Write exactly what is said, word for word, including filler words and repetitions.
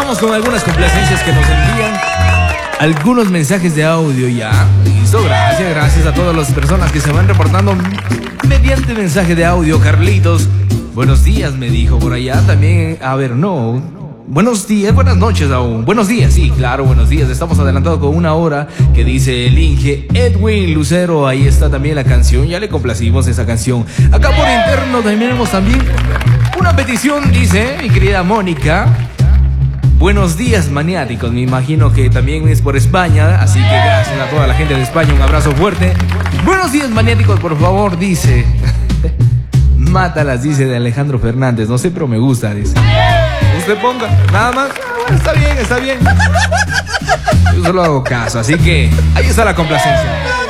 Vamos con algunas complacencias que nos envían. Algunos mensajes de audio ya. Listo, gracias, gracias a todas las personas que se van reportando mediante mensaje de audio. Carlitos, buenos días, me dijo por allá. También, a ver, no. Buenos días, buenas noches aún. Buenos días, sí, claro, buenos días. Estamos adelantados con una hora que dice el Inge Edwin Lucero. Ahí está también la canción. Ya le complacimos esa canción. Acá por interno tenemos también una petición, dice mi querida Mónica. Buenos días, maniáticos. Me imagino que también es por España, así que gracias a toda la gente de España. Un abrazo fuerte. Buenos días, maniáticos, por favor, dice. Mátalas, dice de Alejandro Fernández. No sé, pero me gusta, dice. Usted ponga, nada más. Ah, está bien, está bien. Yo solo hago caso, así que ahí está la complacencia.